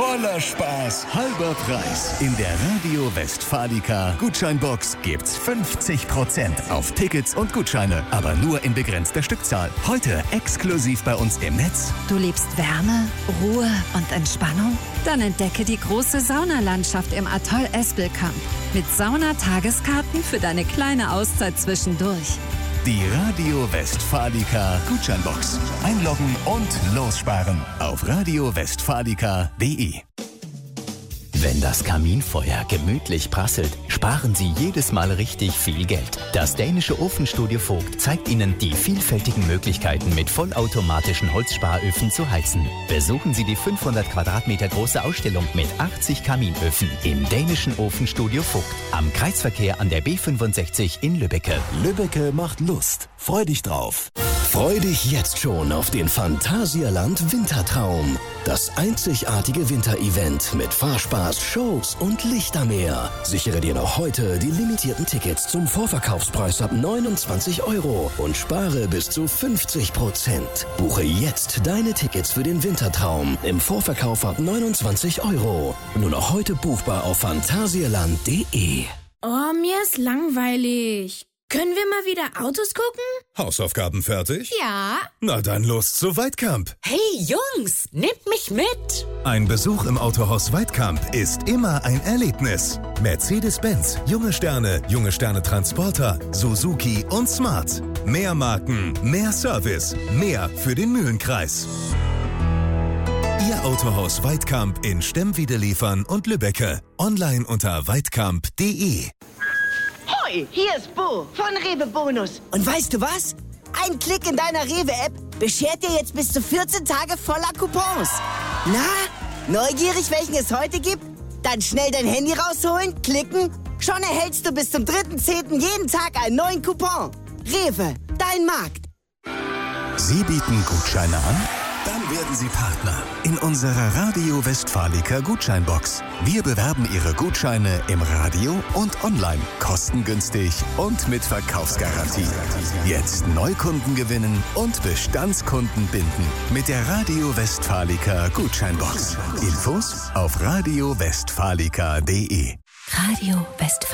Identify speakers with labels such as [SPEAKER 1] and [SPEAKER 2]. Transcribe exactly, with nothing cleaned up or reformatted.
[SPEAKER 1] Voller Spaß, halber Preis. In der Radio Westfalica Gutscheinbox gibt's fünfzig Prozent auf Tickets und Gutscheine, aber nur in begrenzter Stückzahl. Heute exklusiv bei uns im Netz.
[SPEAKER 2] Du liebst Wärme, Ruhe und Entspannung? Dann entdecke die große Saunalandschaft im Atoll Espelkamp mit Saunatageskarten für deine kleine Auszeit zwischendurch.
[SPEAKER 1] Die Radio Westfalica Gutscheinbox. Einloggen und lossparen auf radio westfalica punkt de.
[SPEAKER 3] Wenn das Kaminfeuer gemütlich prasselt, sparen Sie jedes Mal richtig viel Geld. Das dänische Ofenstudio Vogt zeigt Ihnen die vielfältigen Möglichkeiten, mit vollautomatischen Holzsparöfen zu heizen. Besuchen Sie die fünfhundert Quadratmeter große Ausstellung mit achtzig Kaminöfen im dänischen Ofenstudio Vogt am Kreisverkehr an der B fünfundsechzig in Lübbecke.
[SPEAKER 4] Lübbecke macht Lust. Freu dich drauf. Freu dich jetzt schon auf den Phantasialand Wintertraum. Das einzigartige Winterevent mit Fahrspaß, Shows und Lichtermeer. Sichere dir noch heute die limitierten Tickets zum Vorverkaufspreis ab neunundzwanzig Euro und spare bis zu fünfzig Prozent. Buche jetzt deine Tickets für den Wintertraum im Vorverkauf ab neunundzwanzig Euro. Nur noch heute buchbar auf phantasialand punkt de.
[SPEAKER 5] Oh, mir ist langweilig. Können wir mal wieder Autos gucken?
[SPEAKER 6] Hausaufgaben fertig?
[SPEAKER 5] Ja.
[SPEAKER 6] Na dann los zu Weitkamp.
[SPEAKER 7] Hey Jungs, nehmt mich mit.
[SPEAKER 6] Ein Besuch im Autohaus Weitkamp ist immer ein Erlebnis. Mercedes-Benz, junge Sterne, junge Sterne Transporter, Suzuki und Smart. Mehr Marken, mehr Service, mehr für den Mühlenkreis. Ihr Autohaus Weitkamp in Stemmwiede liefern und Lübbecke. Online unter weitkamp punkt de.
[SPEAKER 8] Hoi, hier ist Bo von Rewe Bonus. Und weißt du was? Ein Klick in deiner Rewe-App beschert dir jetzt bis zu vierzehn Tage voller Coupons. Na, neugierig, welchen es heute gibt? Dann schnell dein Handy rausholen, klicken. Schon erhältst du bis zum dritten zehnten jeden Tag einen neuen Coupon. Rewe, dein Markt.
[SPEAKER 1] Sie bieten Gutscheine an? Dann werden Sie Partner in unserer Radio Westfalica Gutscheinbox. Wir bewerben Ihre Gutscheine im Radio und online, kostengünstig und mit Verkaufsgarantie. Jetzt Neukunden gewinnen und Bestandskunden binden mit der Radio Westfalica Gutscheinbox. Infos auf radio westfalica punkt de.
[SPEAKER 2] Radio Westfalica.